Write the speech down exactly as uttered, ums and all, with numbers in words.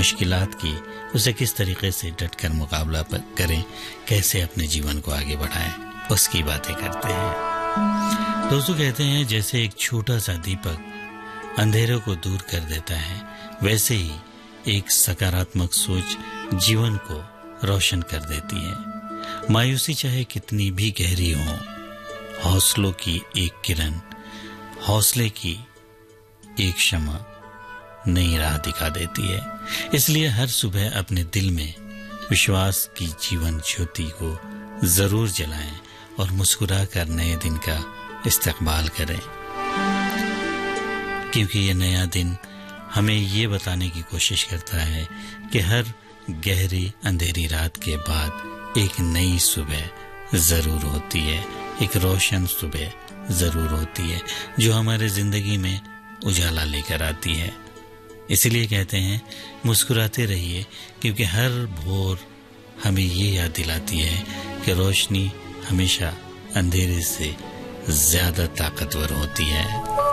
मुश्किलात की, उसे किस तरीके से डटकर मुकाबला करें, कैसे अपने जीवन को आगे बढ़ाएं, उसकी बातें करते हैं। दोस्तों, कहते हैं जैसे एक छोटा सा दीपक अंधेरों को दूर कर देता है, वैसे ही एक सकारात्मक सोच जीवन को रोशन कर देती है। मायूसी चाहे कितनी भी गहरी हो, हौसलों की एक किरण, हौसले की एक शमा नई राह दिखा देती है। इसलिए हर सुबह अपने दिल में विश्वास की जीवन ज्योति को जरूर जलाएं और मुस्कुरा कर नए दिन का इस्तकबाल करें, क्योंकि ये नया दिन हमें ये बताने की कोशिश करता है कि हर गहरी अंधेरी रात के बाद एक नई सुबह जरूर होती है, एक रोशन सुबह जरूर होती है जो हमारे जिंदगी में उजाला लेकर आती है। इसलिए कहते हैं मुस्कुराते रहिए, क्योंकि हर भोर हमें ये याद दिलाती है कि रोशनी हमेशा अंधेरे से ज्यादा ताकतवर होती है।